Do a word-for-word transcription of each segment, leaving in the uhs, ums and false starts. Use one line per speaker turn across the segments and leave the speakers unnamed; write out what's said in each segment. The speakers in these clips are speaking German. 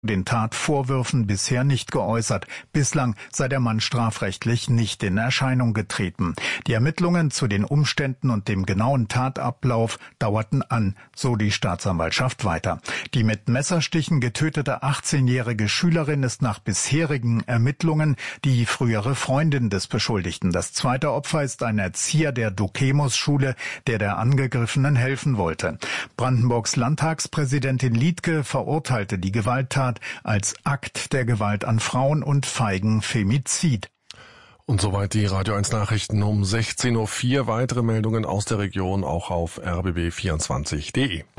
den Tatvorwürfen bisher nicht geäußert. Bislang sei der Mann strafrechtlich nicht in Erscheinung getreten. Die Ermittlungen zu den Umständen und dem genauen Tatablauf dauerten an, so die Staatsanwaltschaft weiter. Die mit Messerstichen getötete achtzehnjährige Schülerin ist nach bisherigen Ermittlungen die frühere Freundin des Beschuldigten. Das zweite Opfer ist ein Erzieher der Dokemus-Schule, der der Angegriffenen helfen wollte. Brandenburgs Landtagspräsidentin Liedtke verurteilte die Gewalttat als Akt der Gewalt an Frauen und feigen Femizid.
Und soweit die Radio eins Nachrichten um sechzehn Uhr vier. Weitere Meldungen aus der Region auch auf r b b vierundzwanzig punkt d e.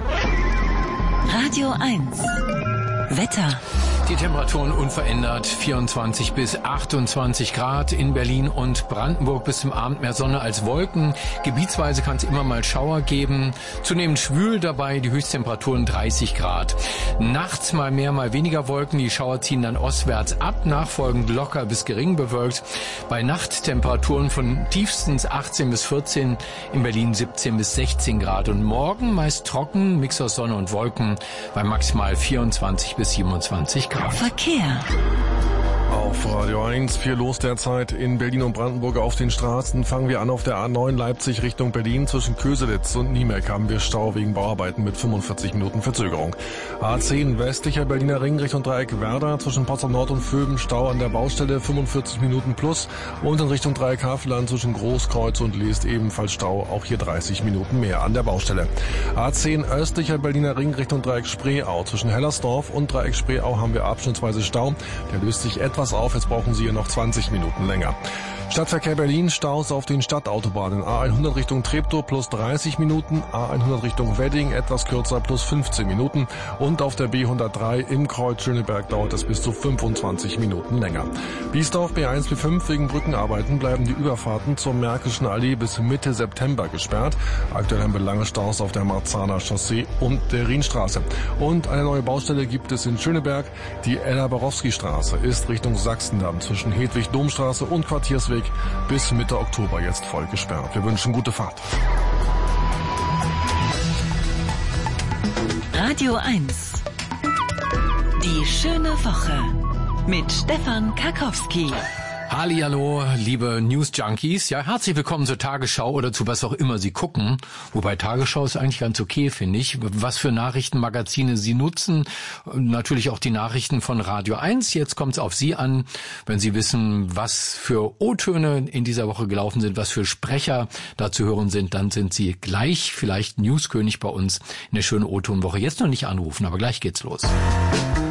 Radio eins Wetter.
Die Temperaturen unverändert, vierundzwanzig bis achtundzwanzig Grad in Berlin und Brandenburg, bis zum Abend mehr Sonne als Wolken. Gebietsweise kann es immer mal Schauer geben. Zunehmend schwül dabei, die Höchsttemperaturen dreißig Grad. Nachts mal mehr, mal weniger Wolken. Die Schauer ziehen dann ostwärts ab, nachfolgend locker bis gering bewölkt. Bei Nachttemperaturen von tiefstens achtzehn bis vierzehn, in Berlin siebzehn bis sechzehn Grad. Und morgen meist trocken, Mix aus Sonne und Wolken, bei maximal vierundzwanzig bis siebenundzwanzig Grad.
Verkehr.
Auf Radio eins, viel los derzeit in Berlin und Brandenburg auf den Straßen. Fangen wir an auf der A neun Leipzig Richtung Berlin. Zwischen Köselitz und Niemek haben wir Stau wegen Bauarbeiten mit fünfundvierzig Minuten Verzögerung. A zehn westlicher Berliner Ring Richtung Dreieck Werder. Zwischen Potsdam Nord und Vöben Stau an der Baustelle, fünfundvierzig Minuten plus. Und in Richtung Dreieck Havelland zwischen Großkreuz und Leest ebenfalls Stau, auch hier dreißig Minuten mehr an der Baustelle. A zehn östlicher Berliner Ring Richtung Dreieck Spreeau. Zwischen Hellersdorf und Dreieck Spreeau haben wir abschnittsweise Stau. Der löst sich etwas auf, jetzt brauchen Sie hier noch zwanzig Minuten länger. Stadtverkehr Berlin, Staus auf den Stadtautobahnen. A hundert Richtung Treptow plus dreißig Minuten, A hundert Richtung Wedding etwas kürzer plus fünfzehn Minuten und auf der B hundertdrei im Kreuz Schöneberg dauert es bis zu fünfundzwanzig Minuten länger. Biesdorf B eins B fünf wegen Brückenarbeiten bleiben die Überfahrten zur Märkischen Allee bis Mitte September gesperrt. Aktuell haben wir lange Staus auf der Marzahner Chaussee und der Rienstraße. Und eine neue Baustelle gibt es in Schöneberg. Die Ella-Borowski-Straße ist Richtung Sachsendamm zwischen Hedwig-Domstraße und Quartiersweg bis Mitte Oktober jetzt voll gesperrt. Wir wünschen gute Fahrt.
Radio eins. Die schöne Woche mit Stefan Karkowski.
Hallihallo, liebe News-Junkies. Ja, herzlich willkommen zur Tagesschau oder zu was auch immer Sie gucken. Wobei Tagesschau ist eigentlich ganz okay, finde ich. Was für Nachrichtenmagazine Sie nutzen. Natürlich auch die Nachrichten von Radio eins. Jetzt kommt es auf Sie an, wenn Sie wissen, was für O-Töne in dieser Woche gelaufen sind, was für Sprecher da zu hören sind. Dann sind Sie gleich vielleicht Newskönig bei uns in der schönen O-Ton-Woche. Jetzt noch nicht anrufen, aber gleich geht's los.